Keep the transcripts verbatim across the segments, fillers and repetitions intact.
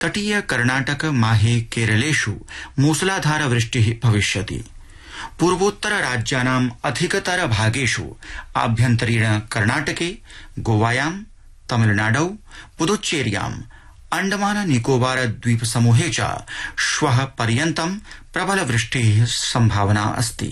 तटीय कर्णाटक माहे केरलेषु मूसलाधार वृष्टिः भविष्यति। पूर्वोत्तर राज्यानाम् अधिकतर भागेषु आभ्यन्तरीण कर्णाटके, गोवायां, तमिलनाडौ, पुदुच्चेर्यां, अंडमान निकोबार द्वीप समूहे च श्वः पर्यन्तं प्रबल वृष्टेः संभावना अस्ति।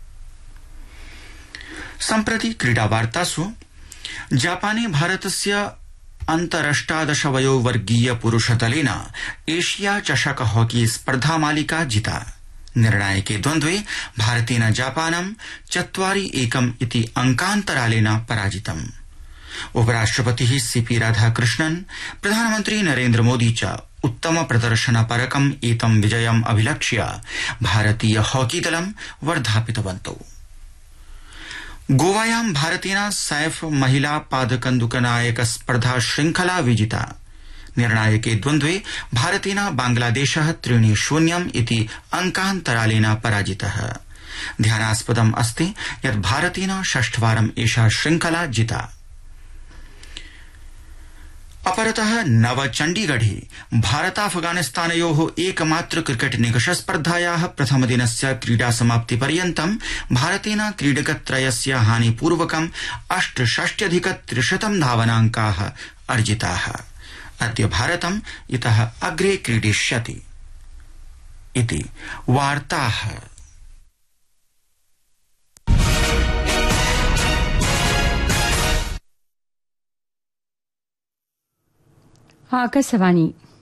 सम्प्रति क्रीडावार्तासु जापाने भारतस्य अन्तरष्टादश वयोवर्गीय पुरुषदलेन एशिया चषक हॉकी स्पर्धा मालिका जिता। निर्णायके द्वन्द्वे भारतेन जापानं चत्वारि एकम् इति अंकान्तरालेन पराजितम्। उपराष्ट्रपतिः सीपी राधाकृष्णन्, प्रधानमन्त्री नरेन्द्र मोदी च उत्तम प्रदर्शन परकम् एतं विजयम् अभिलक्ष्य भारतीय हॉकी दलं वर्धापितवन्तौ। गोवायां भारतेन सैफ महिला पादकन्दुकनायक स्पर्धा श्रृंखला विजिता। निर्णायके द्वन्द्वे भारतेन बांग्लादेशः त्रीणि शून्यम् इति अंकान्तरालेन पराजितः। ध्यानास्पदम् अस्ति यत् भारतेन षष्ठवारम् एषा श्रृंखला जिता। अपरतः नवचण्डीगढे भारताफगानिस्तानयोः एकमात्र क्रिकेट निकष स्पर्धायाः प्रथमदिनस्य क्रीडा समाप्ति पर्यन्तं भारतेन क्रीडकत्रयस्य हानिपूर्वकम् अष्टषष्ट्यधिक त्रिशतं धावनाङ्काः अर्जिताः। अद्य भारतम् इतः अग्रे क्रीडिष्यति इति वार्ताः। ఆకాశవాణి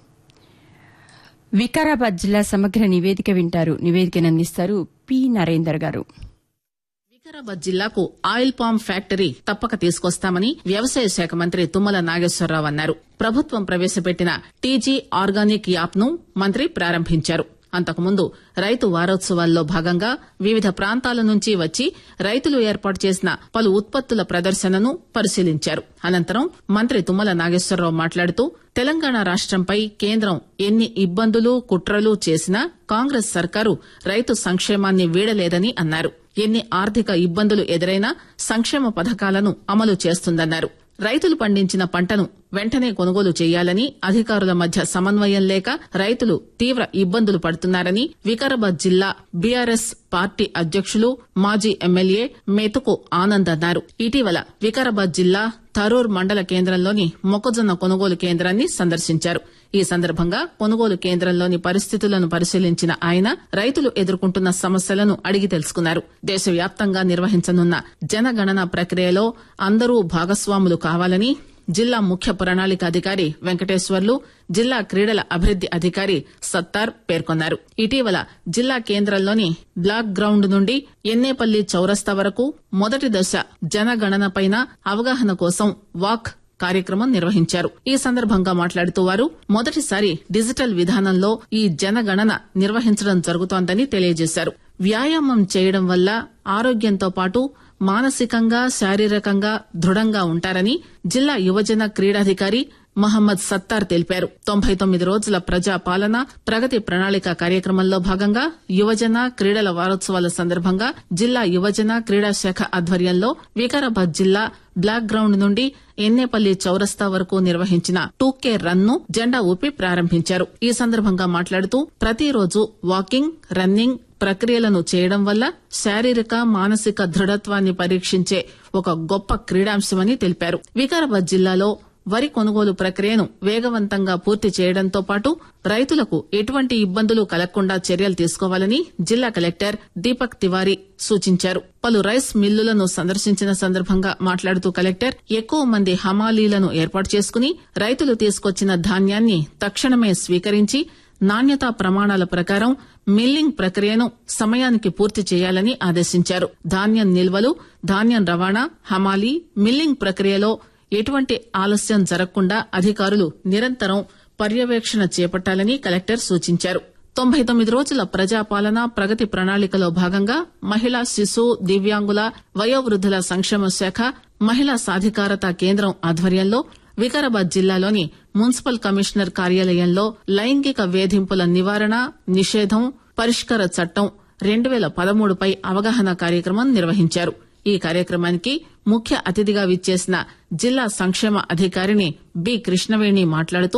వికారాబాద్ జిల్లా సమగ్ర నివేదిక వింటారు. నివేదికను అందిస్తారు పి నరేందర్ గారు. వికారాబాద్ జిల్లాకు ఆయిల్ పామ్ ఫ్యాక్టరీ తప్పక తీసుకొస్తామని వ్యవసాయ శాఖ మంత్రి తుమ్మల నాగేశ్వరరావు అన్నారు. ప్రభుత్వం ప్రవేశపెట్టిన టీజీ ఆర్గానిక్ యాప్ ను మంత్రి ప్రారంభించారు. అంతకుముందు రైతు వారోత్సవాల్లో భాగంగా వివిధ ప్రాంతాల నుంచి వచ్చి రైతులు ఏర్పాటు చేసిన పలు ఉత్పత్తుల ప్రదర్శనను పరిశీలించారు. అనంతరం మంత్రి తుమ్మల నాగేశ్వరరావు మాట్లాడుతూ తెలంగాణ రాష్టంపై కేంద్రం ఎన్ని ఇబ్బందులు కుట్రలు చేసినా కాంగ్రెస్ సర్కారు రైతు సంక్షేమాన్ని వీడలేదని అన్నారు. ఎన్ని ఆర్థిక ఇబ్బందులు ఎదురైనా సంక్షేమ పథకాలను అమలు చేస్తుందన్నారు. రైతులు పండించిన పంటను వెంటనే కొనుగోలు చేయాలని, అధికారుల మధ్య సమన్వయం లేక రైతులు తీవ్ర ఇబ్బందులు పడుతున్నారని వికారాబాద్ జిల్లా బీఆర్ఎస్ పార్టీ అధ్యక్షులు మాజీ ఎమ్మెల్యే మేతుకు ఆనంద్ అన్నారు. ఇటీవల వికారాబాద్ జిల్లా థరూర్ మండల కేంద్రంలోని మొక్కజొన్న కొనుగోలు కేంద్రాన్ని సందర్శించారు. ఈ సందర్భంగా కొనుగోలు కేంద్రంలోని పరిస్థితులను పరిశీలించిన ఆయన రైతులు ఎదుర్కొంటున్న సమస్యలను అడిగి తెలుసుకున్నారు. దేశవ్యాప్తంగా నిర్వహించనున్న జనగణన ప్రక్రియలో అందరూ భాగస్వాములు కావాలని జిల్లా ముఖ్య ప్రణాళిక అధికారి వెంకటేశ్వర్లు, జిల్లా క్రీడల అభివృద్ది అధికారి సత్తార్ పేర్కొన్నారు. ఇటీవల జిల్లా కేంద్రంలోని బ్లాక్ గ్రౌండ్ నుండి ఎన్నేపల్లి చౌరస్తా వరకు మొదటి దశ జనగణనపైన అవగాహన కోసం వాక్ కార్యక్రమం నిర్వహించారు. ఈ సందర్భంగా మాట్లాడుతూ వారు మొదటిసారి డిజిటల్ విధానంలో ఈ జనగణన నిర్వహించడం జరుగుతోందని తెలియజేశారు. వ్యాయామం చేయడం వల్ల ఆరోగ్యంతో పాటు మానసికంగా శారీరకంగా దృఢంగా ఉంటారని జిల్లా యువజన క్రీడాధికారి మహమ్మద్ సత్తార్ తెలిపారు. తొంభై తొమ్మిది రోజుల ప్రజా పాలన ప్రగతి ప్రణాళిక కార్యక్రమంలో భాగంగా యువజన క్రీడల వారోత్సవాల సందర్భంగా జిల్లా యువజన క్రీడా శాఖ ఆధ్వర్యంలో వికారాబాద్ జిల్లా బ్లాక్ గ్రౌండ్ నుండి ఎన్నేపల్లి చౌరస్తా వరకు నిర్వహించిన టూ కే రన్ ను జెండా ఊపి ప్రారంభించారు. ఈ సందర్భంగా మాట్లాడుతూ ప్రతిరోజు వాకింగ్, రన్నింగ్ ప్రక్రియలను చేయడం వల్ల శారీరక మానసిక దృఢత్వాన్ని పరీక్షించే ఒక గొప్ప క్రీడాంశమని తెలిపారు. వికారాబాద్ జిల్లాలో వరి కొనుగోలు ప్రక్రియను వేగవంతంగా పూర్తి చేయడంతో పాటు రైతులకు ఎటువంటి ఇబ్బందులు కలగకుండా చర్యలు తీసుకోవాలని జిల్లా కలెక్టర్ దీపక్ తివారీ సూచించారు. పలు రైస్ మిల్లులను సందర్శించిన సందర్భంగా మాట్లాడుతూ కలెక్టర్ ఎక్కువ మంది హమాలీలను ఏర్పాటు చేసుకుని రైతులు తీసుకొచ్చిన ధాన్యాన్ని తక్షణమే స్వీకరించి నాణ్యతా ప్రమాణాల ప్రకారం మిల్లింగ్ ప్రక్రియను సమయానికి పూర్తి చేయాలని ఆదేశించారు. ధాన్యం నిల్వలు, ధాన్యం రవాణా, హమాలీ, మిల్లింగ్ ప్రక్రియలో ఎటువంటి ఆలస్యం జరగకుండా అధికారులు నిరంతరం పర్యవేక్షణ చేపట్టాలని కలెక్టర్ సూచించారు. తొంభై తొమ్మిది రోజుల ప్రజాపాలన ప్రగతి ప్రణాళికలో భాగంగా మహిళా, శిశు, దివ్యాంగుల, వయోవృద్ధుల సంక్షేమ శాఖ, మహిళా సాధికారత కేంద్రం ఆధ్వర్యంలో వికారాబాద్ జిల్లాలోని మున్సిపల్ కమిషనర్ కార్యాలయంలో లైంగిక వేధింపుల నివారణ, నిషేధం, పరిష్కార చట్టం రెండు వేల పదమూడుపై అవగాహన కార్యక్రమం నిర్వహించారు. ఈ కార్యక్రమానికి ముఖ్య అతిథిగా విచ్చేసిన జిల్లా సంక్షేమ అధికారిని బి కృష్ణవేణి మాట్లాడుతూ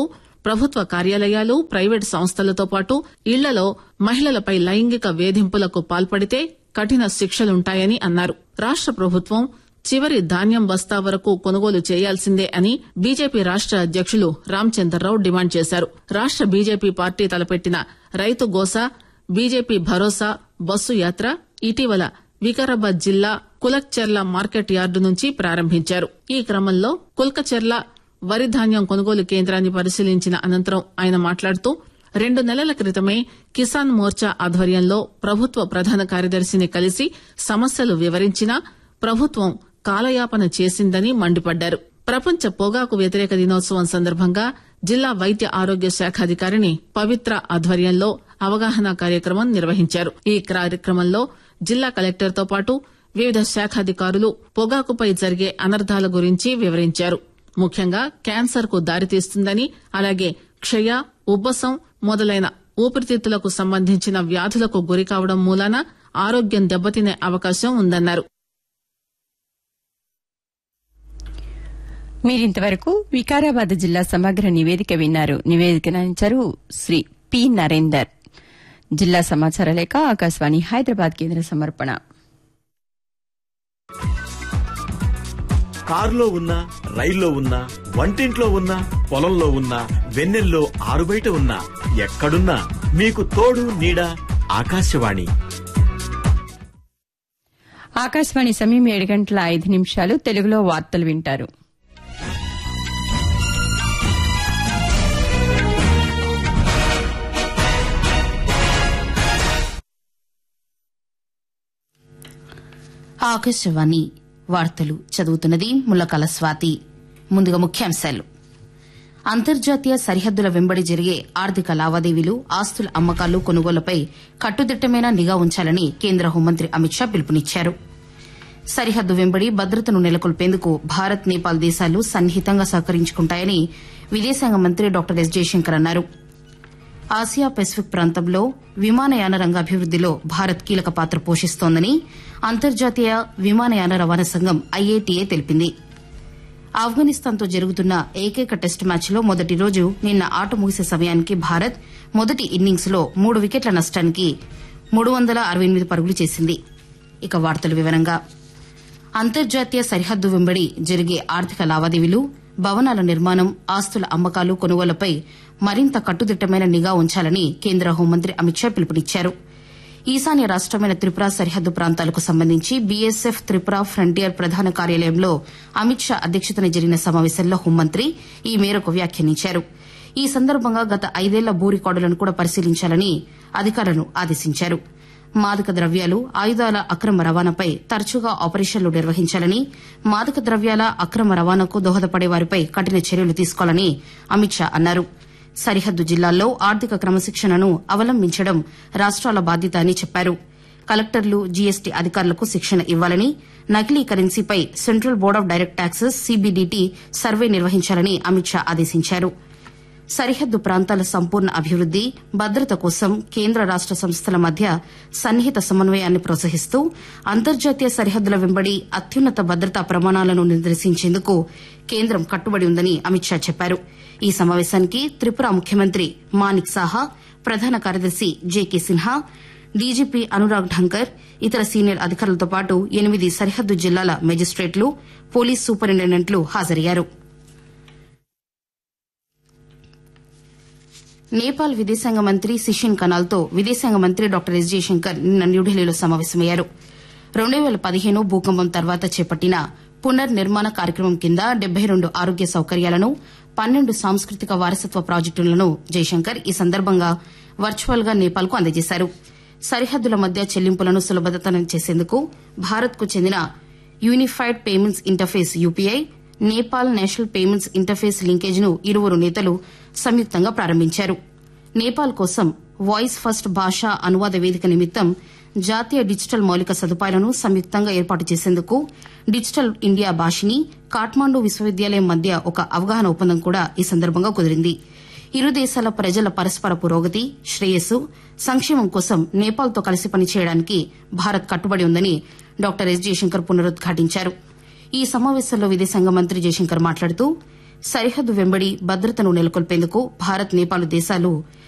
ప్రభుత్వ కార్యాలయాలు ప్రైవేటు సంస్థలతో పాటు ఇళ్లలో మహిళలపై లైంగిక వేధింపులకు పాల్పడితే కఠిన శిక్షలుంటాయని అన్నారు. రాష్ట ప్రభుత్వం చివరి ధాన్యం బస్తా వరకు కొనుగోలు చేయాల్సిందే అని బీజేపీ రాష్ట అధ్యకులు రామచంద్రరావు డిమాండ్ చేశారు. రాష్ట బీజేపీ పార్టీ తలపెట్టిన రైతు గోసా బీజేపీ భరోసా బస్సు యాత్ర ఇటీవల వికారాబాద్ జిల్లా కులక్చెర్ల మార్కెట్ యార్డు నుంచి ప్రారంభించారు. ఈ క్రమంలో కుల్కచెర్ల వరి ధాన్యం కొనుగోలు కేంద్రాన్ని పరిశీలించిన అనంతరం ఆయన మాట్లాడుతూ రెండు నెలల క్రితమే కిసాన్ మోర్చా ఆధ్వర్యంలో ప్రభుత్వ ప్రధాన కార్యదర్శిని కలిసి సమస్యలు వివరించినా ప్రభుత్వం కాలయాపన చేసిందని మండిపడ్డారు. ప్రపంచ పొగాకు వ్యతిరేక దినోత్సవం సందర్భంగా జిల్లా వైద్య ఆరోగ్య శాఖాధికారిని పవిత్ర ఆధ్వర్యంలో అవగాహన కార్యక్రమం నిర్వహించారు. ఈ కార్యక్రమంలో జిల్లా కలెక్టర్తో పాటు వివిధ శాఖాధికారులు పొగాకుపై జరిగే అనర్థాల గురించి వివరించారు. ముఖ్యంగా క్యాన్సర్ కు దారితీస్తుందని, అలాగే క్షయ, ఉబ్బసం మొదలైన ఊపిరితిత్తులకు సంబంధించిన వ్యాధులకు గురికావడం మూలాన ఆరోగ్యం దెబ్బతినే అవకాశం ఉందన్నారు. మీరింతవరకు వికారాబాద్ జిల్లా సమగ్ర నివేదిక విన్నారు. నివేదికనంచారు శ్రీ పి నరేందర్. జిల్లా సమాచార లేఖ ఆకాశవాణి హైదరాబాద్ కేంద్ర సమర్పణ. కారులో ఉన్నా, రైల్లో ఉన్నా, వంటింట్లో ఉన్నా, పొలంలో ఉన్నా, వెన్నెల్లో ఆరుబయట ఉన్నా, ఎక్కడున్నా మీకు తోడు నీడ ఆకాశవాణి. ఆకాశవాణి సమయం ఏడు గంటల ఐదు నిమిషాలు. తెలుగులో వార్తలు వింటారు. ఆకాశవాణి వార్తలు చదువుతున్నది ముల్లకాల స్వాతి. ముందుగా ముఖ్యాంశాలు. అంతర్జాతీయ సరిహద్దుల వెంబడి జరిగే ఆర్థిక లావాదేవీలు, ఆస్తుల అమ్మకాలు, కొనుగోళ్లపై కట్టుదిట్టమైన నిఘా ఉంచాలని కేంద్ర హోంమంత్రి అమిత్ షా పిలుపునిచ్చారు. సరిహద్దు వెంబడి భద్రతను నెలకొల్పేందుకు భారత్, నేపాల్ దేశాలు సన్నిహితంగా సహకరించుకుంటాయని విదేశాంగ మంత్రి డాక్టర్ ఎస్ జయశంకర్ అన్నారు. ఆసియా పెసిఫిక్ ప్రాంతంలో విమానయాన రంగ అభివృద్దిలో భారత్ కీలక పాత్ర పోషిస్తోందని అంతర్జాతీయ విమానయాన రవాణా సంఘం ఐఏటీఏ తెలిపింది. ఆఫ్ఘనిస్తాన్తో జరుగుతున్న ఏకైక టెస్టు మ్యాచ్లో మొదటి రోజు నిన్న ఆట ముగిసే సమయానికి భారత్ మొదటి ఇన్నింగ్స్ లో మూడు వికెట్ల నష్టానికి మూడు వందల అరవై ఎనిమిది పరుగులు చేసింది. ఇక వార్తల వివరంగా. అంతర్జాతీయ సరిహద్దు వెంబడి జరిగే ఆర్థిక లావాదేవీలు, భవనాల నిర్మాణం, ఆస్తుల అమ్మకాలు, కొనుగోళ్లపై మరింత కట్టుదిట్టమైన నిఘా ఉంచాలని కేంద్ర హోంమంత్రి అమిత్ షా పిలుపునిచ్చారు. ఈశాన్య రాష్టమైన త్రిపుర సరిహద్దు ప్రాంతాలకు సంబంధించి బీఎస్ఎఫ్ త్రిపుర ఫ్రంటియర్ ప్రధాన కార్యాలయంలో అమిత్ షా అధ్యక్షతన జరిగిన సమావేశంలో హోంమంత్రి ఈ మేరకు వ్యాఖ్యానించారు. ఈ సందర్భంగా గత ఐదేళ్ల భూ రికార్డులను కూడా పరిశీలించాలని అధికారులను ఆదేశించారు. మాదక ద్రవ్యాలు, ఆయుధాల అక్రమ రవాణాపై తరచుగా ఆపరేషన్లు నిర్వహించాలని, మాదక ద్రవ్యాల అక్రమ రవాణాకు దోహదపడే వారిపై కఠిన చర్యలు తీసుకోవాలని అమిత్ షా అన్నారు. సరిహద్దు జిల్లాల్లో ఆర్థిక క్రమశిక్షణను అవలంబించడం రాష్ట్రాల బాధ్యత అని చెప్పారు. కలెక్టర్లు, జీఎస్టీ అధికారులకు శిక్షణ ఇవ్వాలని, నకిలీ కరెన్సీపై central board of direct taxes CBDT survey నిర్వహించాలని అమిత్ షా ఆదేశించారు. సరిహద్దు ప్రాంతాల సంపూర్ణ అభివృద్ది, భద్రత కోసం కేంద్ర రాష్ట సంస్థల మధ్య సన్నిహిత సమన్వయాన్ని ప్రోత్సహిస్తూ అంతర్జాతీయ సరిహద్దుల వెంబడి అత్యున్నత భద్రతా ప్రమాణాలను నిర్దేశించేందుకు కేంద్రం కట్టుబడి ఉందని అమిత్ షా చెప్పారు. ఈ సమావేశానికి త్రిపుర ముఖ్యమంత్రి మానిక్ సాహా, ప్రధాన కార్యదర్శి జేకే సిన్హా, డీజీపీ అనురాగ్ ఢంకర్, ఇతర సీనియర్ అధికారులతో పాటు ఎనిమిది సరిహద్దు జిల్లాల మెజిస్ట్రేట్లు, పోలీస్ సూపరింటెండెంట్లు హాజరయ్యారు. నేపాల్ విదేశాంగ మంత్రి సిషిన్ కనాల్తో విదేశాంగ మంత్రి డాక్టర్ ఎస్ జయశంకర్ నిన్న న్యూఢిల్లీలో సమావేశమయ్యారు. రెండు పేల పదిహేను భూకంపం తర్వాత చేపట్టిన పునర్ నిర్మాణ కార్యక్రమం కింద డెబ్బై రెండు ఆరోగ్య సౌకర్యాలను, పన్నెండు సాంస్కృతిక వారసత్వ ప్రాజెక్టులను జయశంకర్ ఈ సందర్భంగా వర్చువల్ గా నేపాల్కు అందజేశారు. సరిహద్దుల మధ్య చెల్లింపులను సులభతరం చేసేందుకు భారత్కు చెందిన unified payments interface UPI, Nepal national payments interface linkage ను ఇరువురు నేతలు సంయుక్తంగా ప్రారంభించారు. నేపాల్ కోసం వాయిస్ ఫస్ట్ భాషా అనువాద వేదిక నిమిత్తం జాతీయ డిజిటల్ మౌలిక సదుపాయాలను సంయుక్తంగా ఏర్పాటు చేసేందుకు డిజిటల్ ఇండియా భాషిని, కాఠ్మాండు విశ్వవిద్యాలయం మధ్య ఒక అవగాహన ఒప్పందం కూడా ఈ సందర్భంగా కుదిరింది. ఇరు దేశాల ప్రజల పరస్పర పురోగతి, శ్రేయస్సు, సంక్షేమం కోసం నేపాల్తో కలిసి పనిచేయడానికి భారత్ కట్టుబడి ఉందని డాక్టర్ ఎస్ జయశంకర్ పునరుద్ఘాటించారు. ఈ సమావేశంలో విదేశాంగ మంత్రి జయశంకర్ మాట్లాడుతూ సరిహద్దు వెంబడి భద్రతను నెలకొల్పేందుకు భారత్ నేపాల్ దేశాలు